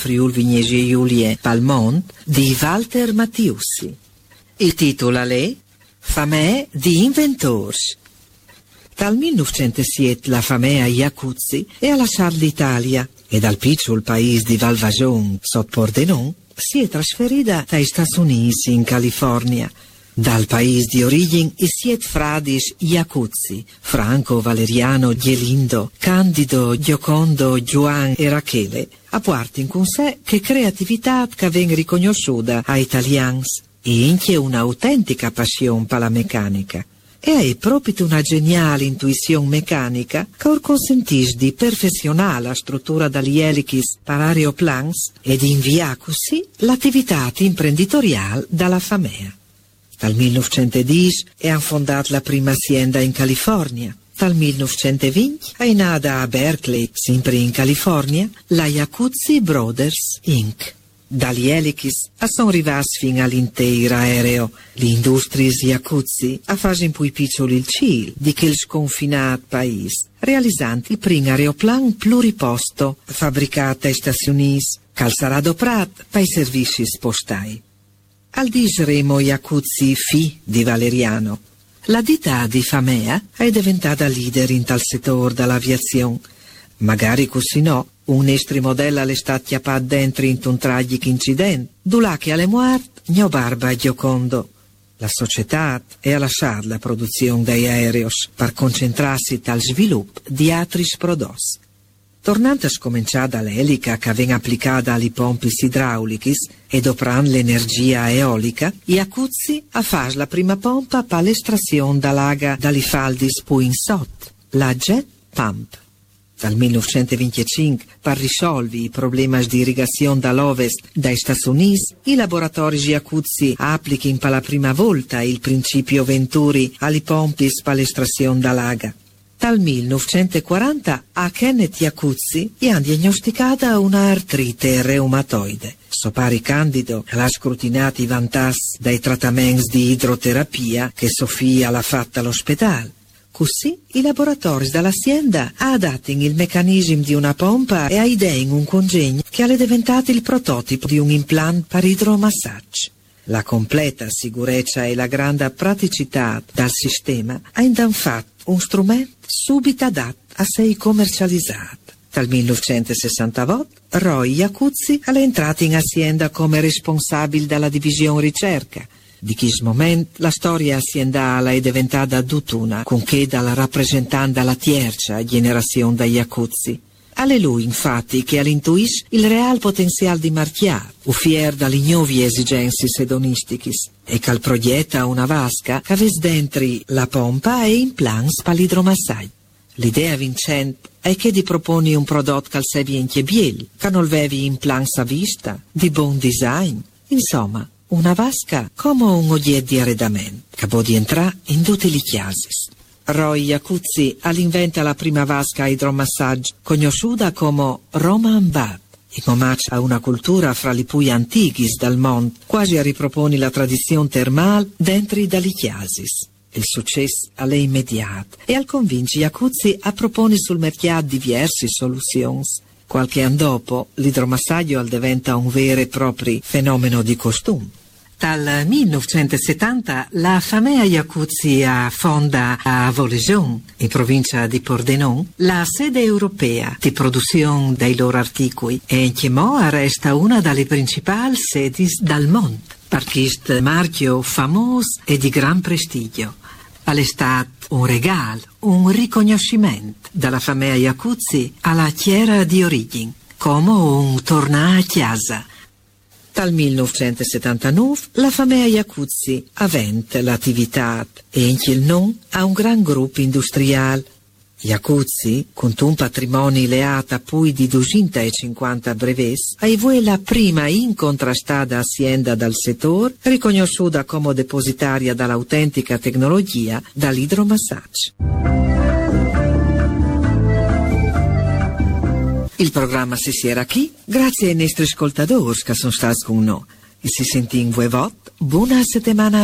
Friul Vignesi Giulie Palmont di Walter Mattiussi. Il titolo è Famè di Inventors. Dal 1907 la famiglia Iacuzzi è a lasciare l'Italia e dal piccolo paese di Valvajon, sotto Pordenone, si è trasferita dagli Stati Uniti in California. Dal paese di origine i 7 fradi Iacuzzi, Franco, Valeriano, Gielindo, Candido, Giocondo, Juan e Rachele, appartengono con sé che creatività che viene riconosciuta ai italiani e anche un'autentica passione per la meccanica. E è proprio una geniale intuizione meccanica che consentisce di perfezionare la struttura degli elichis per aeroplans e di inviare così l'attività imprenditoriale dalla famiglia. Dal 1910 è fondata la prima azienda in California. Dal 1920 è nata a Berkeley, sempre in California, la Iacuzzi Brothers Inc. Dagli elichis sono arrivati fino all'intero aereo. L'industria Iacuzzi ha fatto in poi piccoli il cielo di quel sconfinato paese, realizzando il primo aeroplan pluriposto fabbricato agli Stati Uniti, che sarà adoperato per i servizi postali. Al digeremo Iacuzzi fi di Valeriano. La ditta di Famea è diventata leader in tal settore dell'aviazione. Magari così no, un estri modello è stato chiappato dentro in un tragico incidente, dulà che alle muerte, gno barba e Giocondo. La società è a lasciare la produzione dei aerei per concentrarsi al sviluppo di altri prodotti. Tornando a scominciare dall'elica che viene applicata alle pompe idrauliche e operando l'energia eolica, Iacuzzi ha fatto la prima pompa per l'estrazione dall'aga dalle faldi poi in sotto, la jet pump. Dal 1925, per risolvere i problemi di irrigazione dall'ovest dai Stati Uniti, i laboratori Iacuzzi applicano per la prima volta il principio Venturi alle pompe per l'estrazione dall'aga. Dal 1940 a Kenneth Iacuzzi gli hanno diagnosticata una artrite reumatoide. Sopari Candido l'ha scrutinato i vantaggi dai trattamenti di idroterapia che Sofia l'ha fatta all'ospedale. Così i laboratori dell'azienda adattano il meccanismo di una pompa e ideano un congegno che è diventato il prototipo di un implant per idromassaggio. La completa sicurezza e la grande praticità del sistema hanno fatto un strumento subito adatto a essere commercializzato. Dal 1968 Roy Iacuzzi è entrato in azienda come responsabile della divisione ricerca. Di questo momento la storia aziendale è diventata tutt'una, conché dalla rappresentante alla terza generazione da Iacuzzi. È lui, infatti, che intuisce il reale potenziale di marchiare, fier dalle nuove esigenze sedonistiche, e che proietta una vasca che avesse dentro la pompa e implants per l'idromassaggio. L'idea vincente è che di proponi un prodotto che sia bien biel, che non avevi implants a vista, di buon design, insomma, una vasca come un oggetto di arredamento, che può entrare in tutti i casi. Roy Iacuzzi inventa la prima vasca a idromassaggio, conosciuta come Roman Bath, in omaggio a una cultura fra le più antiche del mondo, quasi a riproponi la tradizione termale dentro i chiasis. Il successo è immediato e al convince Iacuzzi a proponi sul mercato diverse soluzioni. Qualche anno dopo, l'idromassaggio diventa un vero e proprio fenomeno di costume. Dal 1970 la famiglia Iacuzzi fonda a Volaison, in provincia di Pordenone, la sede europea di produzione dei loro articoli e in Chiemò resta una delle principali sedi del mondo, per questo marchio famoso e di gran prestigio. È stato un regalo, un riconoscimento dalla famiglia Iacuzzi alla terra di origine, come un tornare a casa. Dal 1979 la famiglia Iacuzzi avventa l'attività e anche il nome a un gran gruppo industriale. Iacuzzi, con un patrimonio leato poi di 250 breves, è la prima incontrastata azienda del settore riconosciuta come depositaria dell'autentica tecnologia dall'idromassaggio. Il programma si era qui, grazie ai nostri ascoltatori che sono stati con noi. E si sentì in voi buona settimana.